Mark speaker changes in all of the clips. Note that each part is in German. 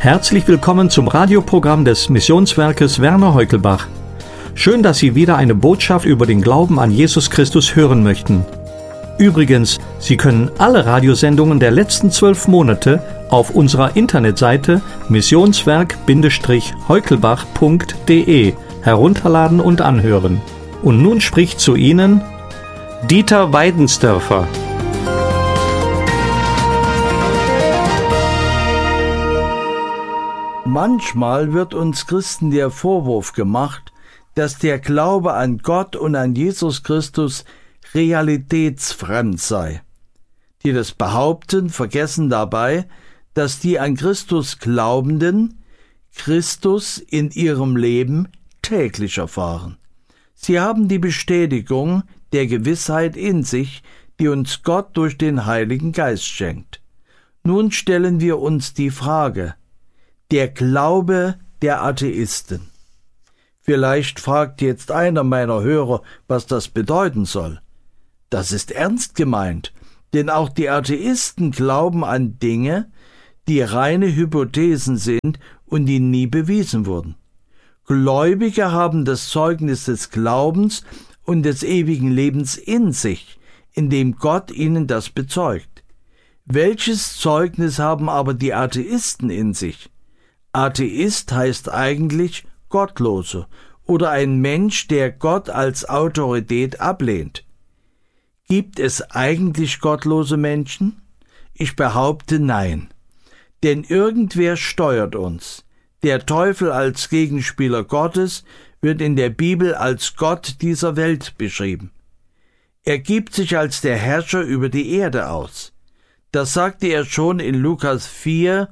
Speaker 1: Herzlich willkommen zum Radioprogramm des Missionswerkes Werner Heukelbach. Schön, dass Sie wieder eine Botschaft über den Glauben an Jesus Christus hören möchten. Übrigens, Sie können alle Radiosendungen der letzten 12 Monate auf unserer Internetseite missionswerk-heukelbach.de herunterladen und anhören. Und nun spricht zu Ihnen Dieter Weidensdörfer.
Speaker 2: Manchmal wird uns Christen der Vorwurf gemacht, dass der Glaube an Gott und an Jesus Christus realitätsfremd sei. Die das behaupten, vergessen dabei, dass die an Christus Glaubenden Christus in ihrem Leben täglich erfahren. Sie haben die Bestätigung der Gewissheit in sich, die uns Gott durch den Heiligen Geist schenkt. Nun stellen wir uns die Frage: Der Glaube der Atheisten. Vielleicht fragt jetzt einer meiner Hörer, was das bedeuten soll. Das ist ernst gemeint, denn auch die Atheisten glauben an Dinge, die reine Hypothesen sind und die nie bewiesen wurden. Gläubige haben das Zeugnis des Glaubens und des ewigen Lebens in sich, indem Gott ihnen das bezeugt. Welches Zeugnis haben aber die Atheisten in sich? Atheist heißt eigentlich Gottlose oder ein Mensch, der Gott als Autorität ablehnt. Gibt es eigentlich gottlose Menschen? Ich behaupte nein. Denn irgendwer steuert uns. Der Teufel als Gegenspieler Gottes wird in der Bibel als Gott dieser Welt beschrieben. Er gibt sich als der Herrscher über die Erde aus. Das sagte er schon in Lukas 4,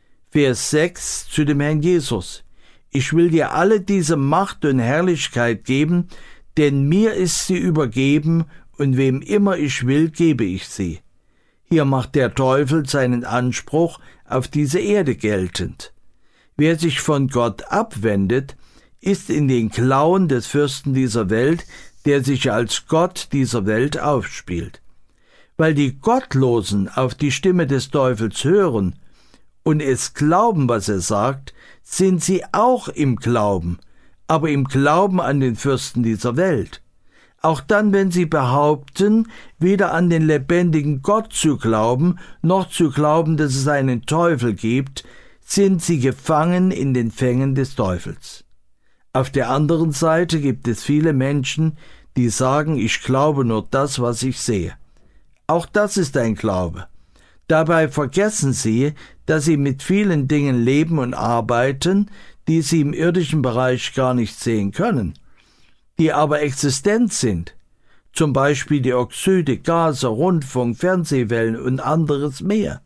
Speaker 2: Vers 6 zu dem Herrn Jesus. Ich will dir alle diese Macht und Herrlichkeit geben, denn mir ist sie übergeben, und wem immer ich will, gebe ich sie. Hier macht der Teufel seinen Anspruch auf diese Erde geltend. Wer sich von Gott abwendet, ist in den Klauen des Fürsten dieser Welt, der sich als Gott dieser Welt aufspielt. Weil die Gottlosen auf die Stimme des Teufels hören und es glauben, was er sagt, sind sie auch im Glauben, aber im Glauben an den Fürsten dieser Welt. Auch dann, wenn sie behaupten, weder an den lebendigen Gott zu glauben, noch zu glauben, dass es einen Teufel gibt, sind sie gefangen in den Fängen des Teufels. Auf der anderen Seite gibt es viele Menschen, die sagen, ich glaube nur das, was ich sehe. Auch das ist ein Glaube. Dabei vergessen sie, dass sie mit vielen Dingen leben und arbeiten, die sie im irdischen Bereich gar nicht sehen können, die aber existent sind, zum Beispiel die Oxide, Gase, Rundfunk, Fernsehwellen und anderes mehr.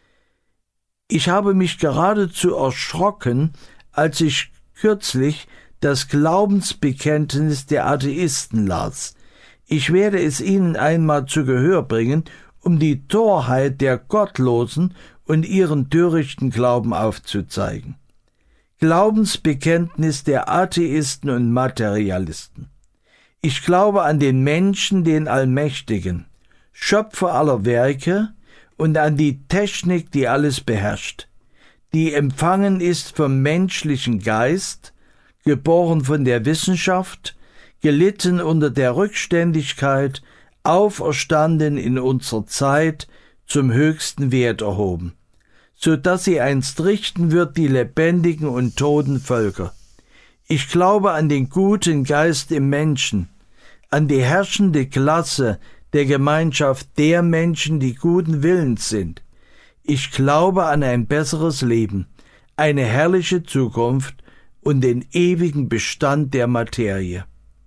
Speaker 2: Ich habe mich geradezu erschrocken, als ich kürzlich das Glaubensbekenntnis der Atheisten las. Ich werde es Ihnen einmal zu Gehör bringen, um die Torheit der Gottlosen und ihren törichten Glauben aufzuzeigen. Glaubensbekenntnis der Atheisten und Materialisten. Ich glaube an den Menschen, den Allmächtigen, Schöpfer aller Werke, und an die Technik, die alles beherrscht, die empfangen ist vom menschlichen Geist, geboren von der Wissenschaft, gelitten unter der Rückständigkeit, auferstanden in unserer Zeit, zum höchsten Wert erhoben, so dass sie einst richten wird die lebendigen und toten Völker. Ich glaube an den guten Geist im Menschen, an die herrschende Klasse der Gemeinschaft der Menschen, die guten Willens sind. Ich glaube an ein besseres Leben, eine herrliche Zukunft und den ewigen Bestand der Materie.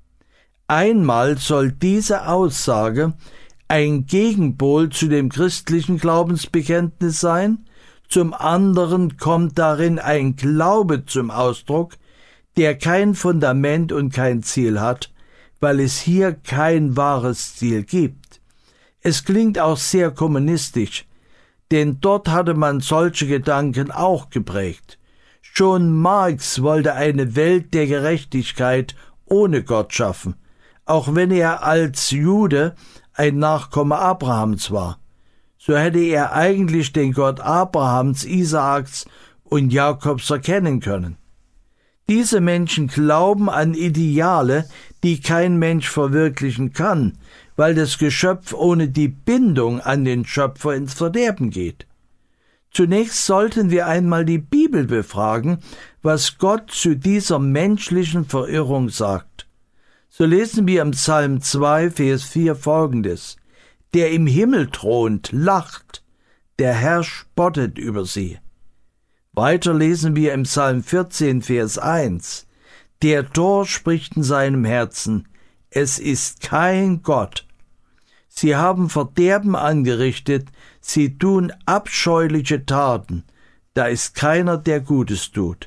Speaker 2: Einmal soll diese Aussage ein Gegenpol zu dem christlichen Glaubensbekenntnis sein, zum anderen kommt darin ein Glaube zum Ausdruck, der kein Fundament und kein Ziel hat, weil es hier kein wahres Ziel gibt. Es klingt auch sehr kommunistisch, denn dort hatte man solche Gedanken auch geprägt. Schon Marx wollte eine Welt der Gerechtigkeit ohne Gott schaffen, auch wenn er als Jude ein Nachkomme Abrahams war. So hätte er eigentlich den Gott Abrahams, Isaaks und Jakobs erkennen können. Diese Menschen glauben an Ideale, die kein Mensch verwirklichen kann, weil das Geschöpf ohne die Bindung an den Schöpfer ins Verderben geht. Zunächst sollten wir einmal die Bibel befragen, was Gott zu dieser menschlichen Verirrung sagt. So lesen wir im Psalm 2, Vers 4 folgendes: Der im Himmel thront, lacht, der Herr spottet über sie. Weiter lesen wir im Psalm 14, Vers 1: Der Tor spricht in seinem Herzen, es ist kein Gott. Sie haben Verderben angerichtet, sie tun abscheuliche Taten, da ist keiner, der Gutes tut.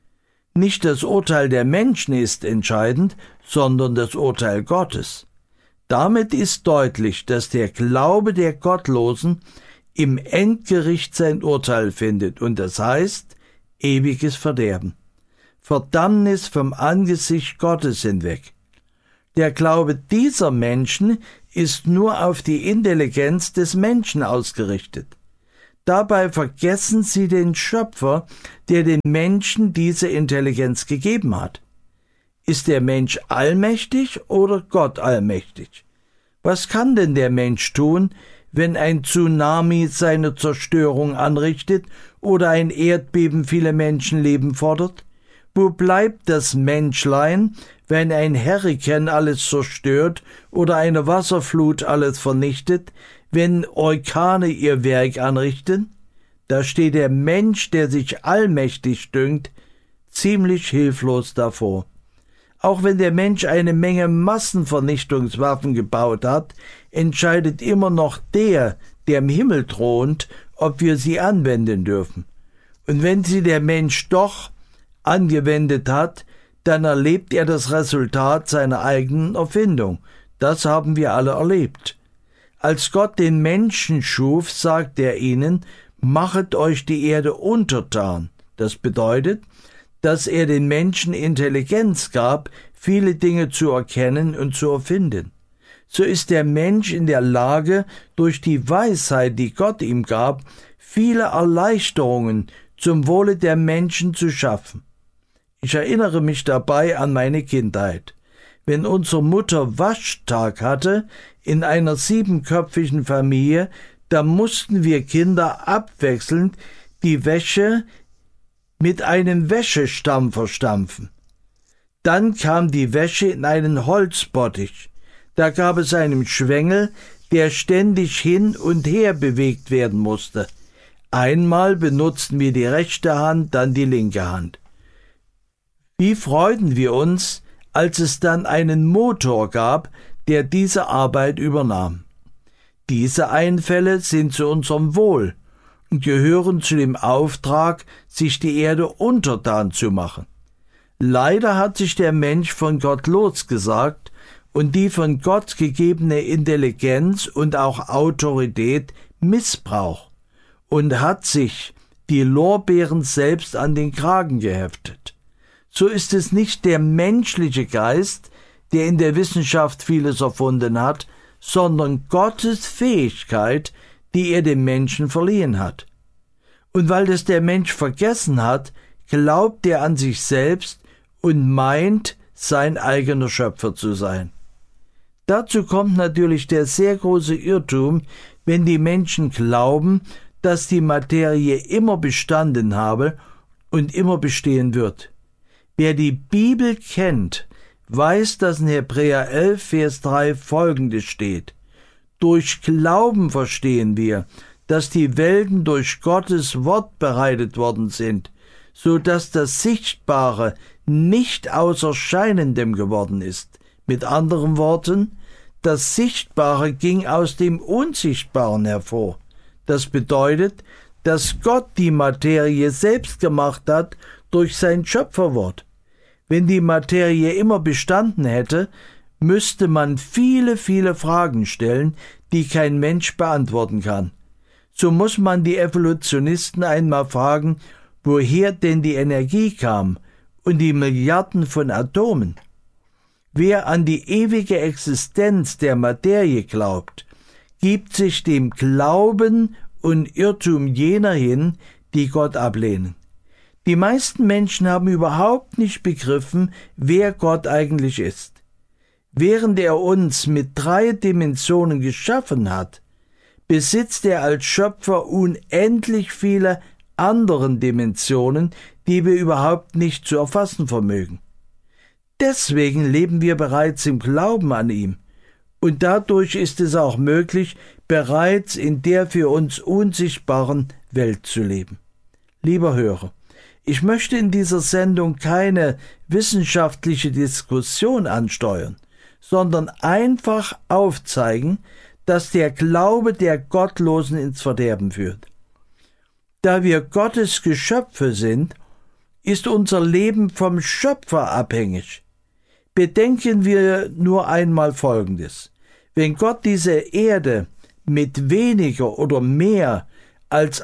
Speaker 2: Nicht das Urteil der Menschen ist entscheidend, sondern das Urteil Gottes. Damit ist deutlich, dass der Glaube der Gottlosen im Endgericht sein Urteil findet, und das heißt ewiges Verderben. Verdammnis vom Angesicht Gottes hinweg. Der Glaube dieser Menschen ist nur auf die Intelligenz des Menschen ausgerichtet. Dabei vergessen sie den Schöpfer, der den Menschen diese Intelligenz gegeben hat. Ist der Mensch allmächtig oder Gott allmächtig? Was kann denn der Mensch tun, wenn ein Tsunami seine Zerstörung anrichtet oder ein Erdbeben viele Menschenleben fordert? Wo bleibt das Menschlein, wenn ein Hurrikan alles zerstört oder eine Wasserflut alles vernichtet, wenn Orkane ihr Werk anrichten? Da steht der Mensch, der sich allmächtig dünkt, ziemlich hilflos davor. Auch wenn der Mensch eine Menge Massenvernichtungswaffen gebaut hat, entscheidet immer noch der im Himmel thront, ob wir sie anwenden dürfen. Und wenn sie der Mensch doch angewendet hat, dann erlebt er das Resultat seiner eigenen Erfindung. Das haben wir alle erlebt. Als Gott den Menschen schuf, sagt er ihnen, machet euch die Erde untertan. Das bedeutet, dass er den Menschen Intelligenz gab, viele Dinge zu erkennen und zu erfinden. So ist der Mensch in der Lage, durch die Weisheit, die Gott ihm gab, viele Erleichterungen zum Wohle der Menschen zu schaffen. Ich erinnere mich dabei an meine Kindheit. Wenn unsere Mutter Waschtag hatte, in einer 7köpfigen Familie, da mussten wir Kinder abwechselnd die Wäsche mit einem Wäschestampfer stampfen. Dann kam die Wäsche in einen Holzbottich. Da gab es einen Schwengel, der ständig hin und her bewegt werden musste. Einmal benutzten wir die rechte Hand, dann die linke Hand. Wie freuten wir uns, als es dann einen Motor gab, der diese Arbeit übernahm. Diese Einfälle sind zu unserem Wohl und gehören zu dem Auftrag, sich die Erde untertan zu machen. Leider hat sich der Mensch von Gott losgesagt und die von Gott gegebene Intelligenz und auch Autorität missbraucht und hat sich die Lorbeeren selbst an den Kragen geheftet. So ist es nicht der menschliche Geist, der in der Wissenschaft vieles erfunden hat, sondern Gottes Fähigkeit, die er dem Menschen verliehen hat. Und weil das der Mensch vergessen hat, glaubt er an sich selbst und meint, sein eigener Schöpfer zu sein. Dazu kommt natürlich der sehr große Irrtum, wenn die Menschen glauben, dass die Materie immer bestanden habe und immer bestehen wird. Wer die Bibel kennt, weiß, dass in Hebräer 11, Vers 3 Folgendes steht: Durch Glauben verstehen wir, dass die Welten durch Gottes Wort bereitet worden sind, so dass das Sichtbare nicht aus Erscheinendem geworden ist. Mit anderen Worten, das Sichtbare ging aus dem Unsichtbaren hervor. Das bedeutet, dass Gott die Materie selbst gemacht hat durch sein Schöpferwort. Wenn die Materie immer bestanden hätte, müsste man viele, viele Fragen stellen, die kein Mensch beantworten kann. So muss man die Evolutionisten einmal fragen, woher denn die Energie kam und die Milliarden von Atomen. Wer an die ewige Existenz der Materie glaubt, gibt sich dem Glauben und Irrtum jener hin, die Gott ablehnen. Die meisten Menschen haben überhaupt nicht begriffen, wer Gott eigentlich ist. Während er uns mit 3 Dimensionen geschaffen hat, besitzt er als Schöpfer unendlich viele anderen Dimensionen, die wir überhaupt nicht zu erfassen vermögen. Deswegen leben wir bereits im Glauben an ihn. Und dadurch ist es auch möglich, bereits in der für uns unsichtbaren Welt zu leben. Lieber Hörer, ich möchte in dieser Sendung keine wissenschaftliche Diskussion ansteuern, sondern einfach aufzeigen, dass der Glaube der Gottlosen ins Verderben führt. Da wir Gottes Geschöpfe sind, ist unser Leben vom Schöpfer abhängig. Bedenken wir nur einmal Folgendes. Wenn Gott diese Erde mit weniger oder mehr als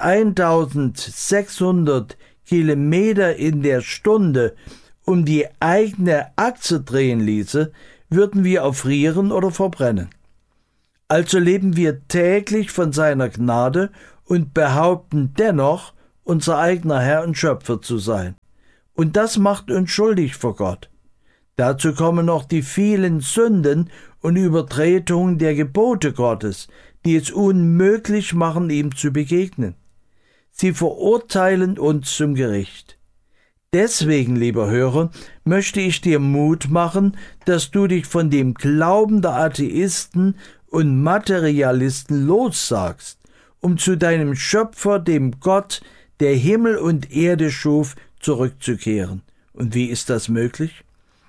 Speaker 2: 1600 Kilometer in der Stunde um die eigene Achse drehen ließe, würden wir erfrieren oder verbrennen. Also leben wir täglich von seiner Gnade und behaupten dennoch, unser eigener Herr und Schöpfer zu sein. Und das macht uns schuldig vor Gott. Dazu kommen noch die vielen Sünden und Übertretungen der Gebote Gottes, die es unmöglich machen, ihm zu begegnen. Sie verurteilen uns zum Gericht. Deswegen, lieber Hörer, möchte ich dir Mut machen, dass du dich von dem Glauben der Atheisten und Materialisten lossagst, um zu deinem Schöpfer, dem Gott, der Himmel und Erde schuf, zurückzukehren. Und wie ist das möglich?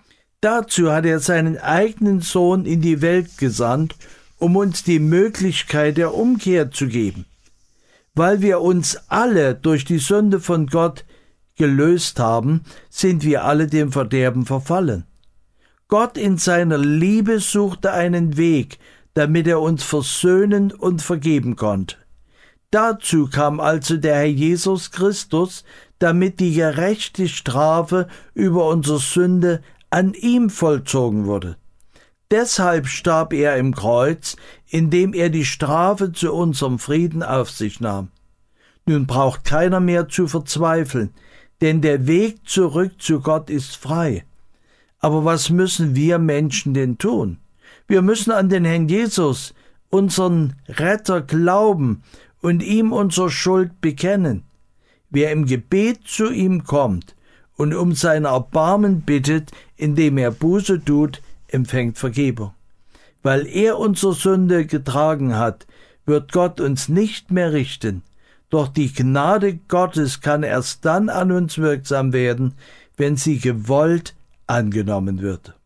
Speaker 2: Dazu hat er seinen eigenen Sohn in die Welt gesandt, um uns die Möglichkeit der Umkehr zu geben. Weil wir uns alle durch die Sünde von Gott gelöst haben, sind wir alle dem Verderben verfallen. Gott in seiner Liebe suchte einen Weg, damit er uns versöhnen und vergeben konnte. Dazu kam also der Herr Jesus Christus, damit die gerechte Strafe über unsere Sünde an ihm vollzogen wurde. Deshalb starb er im Kreuz, indem er die Strafe zu unserem Frieden auf sich nahm. Nun braucht keiner mehr zu verzweifeln, denn der Weg zurück zu Gott ist frei. Aber was müssen wir Menschen denn tun? Wir müssen an den Herrn Jesus, unseren Retter, glauben und ihm unsere Schuld bekennen. Wer im Gebet zu ihm kommt und um sein Erbarmen bittet, indem er Buße tut, empfängt Vergebung. Weil er unsere Sünde getragen hat, wird Gott uns nicht mehr richten. Doch die Gnade Gottes kann erst dann an uns wirksam werden, wenn sie gewollt angenommen wird.